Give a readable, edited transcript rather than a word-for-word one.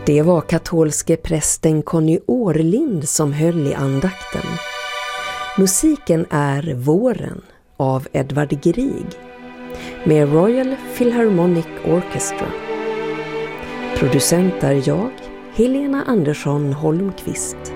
Det var katolske prästen Conny Årlind som höll i andakten. Musiken är Våren av Edvard Grieg med Royal Philharmonic Orchestra. Producent är jag, Helena Andersson Holmqvist.